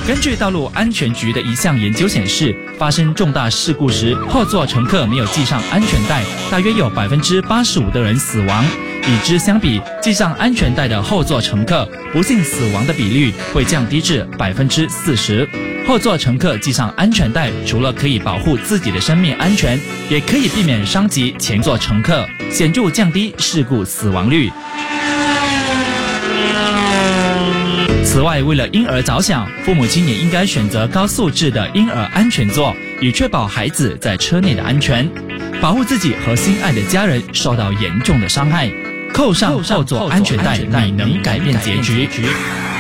根据道路安全局的一项研究显示，发生重大事故时，后座乘客没有系上安全带，大约有85%的人死亡。与之相比，系上安全带的后座乘客不幸死亡的比率会降低至40%。后座乘客系上安全带，除了可以保护自己的生命安全，也可以避免伤及前座乘客，显著降低事故死亡率。此外，为了婴儿着想，父母亲也应该选择高素质的婴儿安全座，以确保孩子在车内的安全，保护自己和心爱的家人受到严重的伤害。扣上后座安全带，你能改变结局。